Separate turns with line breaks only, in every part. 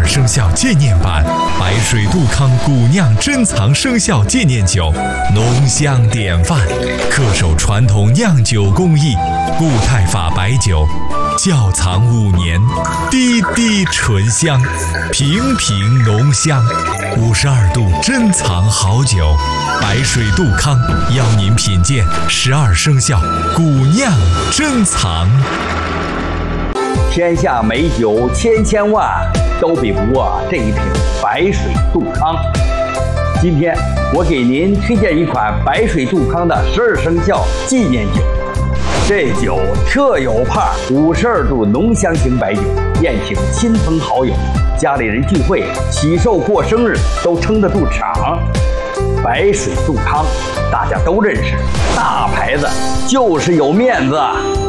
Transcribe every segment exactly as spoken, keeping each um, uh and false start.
生肖纪念版白水杜康古酿珍藏生肖纪念酒，浓香典范，恪守传统酿酒工艺，固态法白酒，窖藏五年，滴滴醇香，平平浓香，五十二度珍藏好酒。白水杜康邀您品鉴十二生肖古酿珍藏。
天下美酒千千万，都比不过这一瓶白水杜康。今天我给您推荐一款白水杜康的十二生肖纪念酒。这酒特有派，五十二度浓香型白酒，宴请亲朋好友、家里人聚会、喜寿过生日都撑得住场。白水杜康大家都认识，大牌子就是有面子。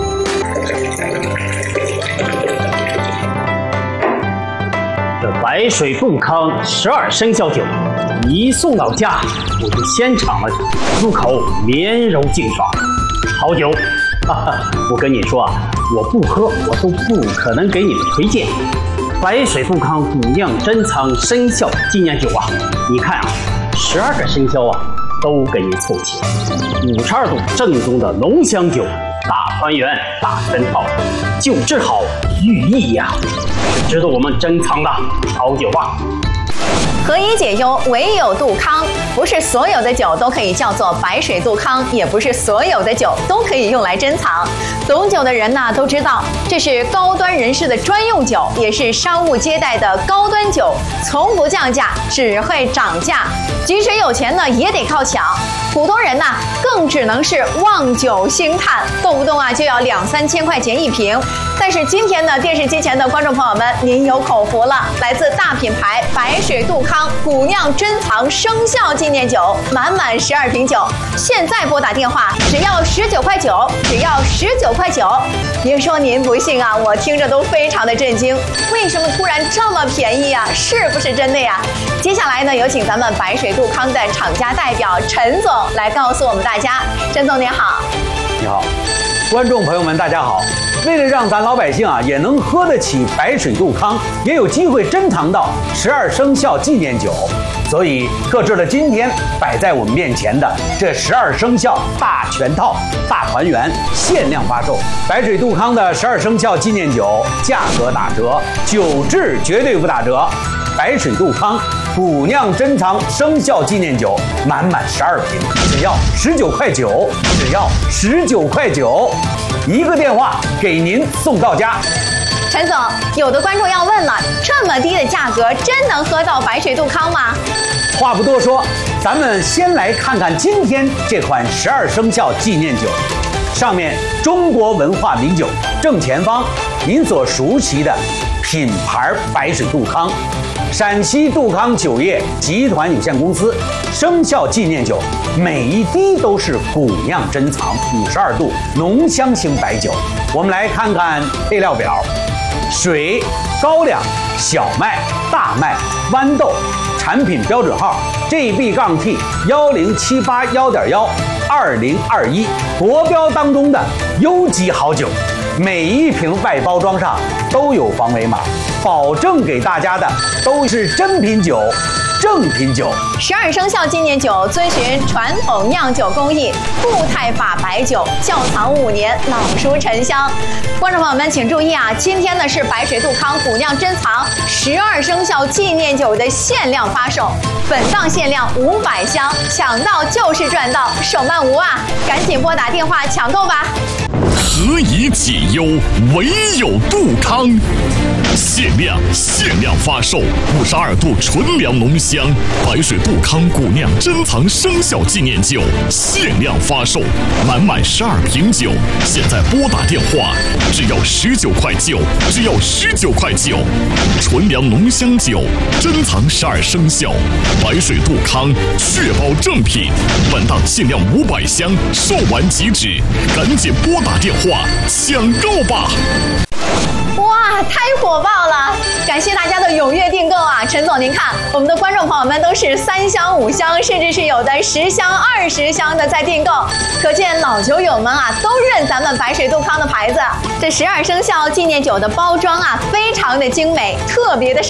这白水杜康十二生肖酒一送到家，我就先尝了，入口绵柔劲爽，好酒。哈哈，我跟你说啊，我不喝我都不可能给你们推荐。白水杜康古酿珍藏生肖纪念酒啊，你看啊，十二个生肖啊都给你凑齐，五十二度正宗的浓香酒，大团圆大珍宝，酒质好寓意呀、啊，是值得我们珍藏的好酒啊。
何以解忧，唯有杜康。不是所有的酒都可以叫做白水杜康，也不是所有的酒都可以用来珍藏。懂酒的人呢都知道，这是高端人士的专用酒，也是商务接待的高端酒，从不降价，只会涨价。即使有钱呢，也得靠抢。普通人呢，更只能是望酒兴叹，动不动啊就要两三千块钱一瓶。但是今天呢，电视机前的观众朋友们，您有口福了，来自大品牌白水杜康古酿珍藏生肖纪念酒，满满十二瓶酒，现在拨打电话只要十九块九，只要十九块九。别说您不信啊，我听着都非常的震惊，为什么突然这么便宜啊？是不是真的呀？接下来呢，有请咱们白水杜康的厂家代表陈总来告诉我们大家。陈总您好。
你好，观众朋友们大家好。为了让咱老百姓啊也能喝得起白水杜康，也有机会珍藏到十二生肖纪念酒，所以特制了今天摆在我们面前的这十二生肖大全套大团圆限量发售。白水杜康的十二生肖纪念酒价格打折，酒质绝对不打折。白水杜康古酿珍藏生肖纪念酒满满十二瓶，只要十九块九，只要十九块九，一个电话给您送到家。
陈总，有的观众要问了，这么低的价格，真能喝到白水杜康吗？
话不多说，咱们先来看看今天这款十二生肖纪念酒。上面中国文化名酒，正前方您所熟悉的品牌白水杜康，陕西杜康酒业集团有限公司生肖纪念酒，每一滴都是古酿珍藏五十二度浓香型白酒。我们来看看配料表：水、高粱、小麦、大麦、豌豆，产品标准号 G B T 幺零七八幺点幺二零二一，国标当中的优级好酒。每一瓶外包装上都有防伪码，保证给大家的都是真品酒、正品酒。
十二生肖纪念酒遵循传统酿酒工艺，固态法白酒，窖藏五年，老熟陈香。观众朋友们请注意啊，今天呢是白水杜康古酿珍藏十二生肖纪念酒的限量发售，本档限量五百箱，抢到就是赚到，手慢无啊！赶紧拨打电话抢购吧。
何以解忧，唯有杜康。限量限量发售五十二度纯粮浓香白水杜康古酿珍藏生肖纪念酒，限量发售，满满十二瓶酒，现在拨打电话只要十九块九，只要十九块九。纯粮浓香酒，珍藏十二生肖，白水杜康，确保正品。本档限量五百箱，售完即止，赶紧拨打电话抢购吧！
哇，太火爆了！感谢大家的踊跃订购啊！陈总，您看，我们的观众朋友们都是三箱、五箱，甚至是有的十箱、二十箱的在订购，可见老酒友们啊都认咱们白水杜康的牌子。这十二生肖纪念酒的包装啊，非常的精美，特别的。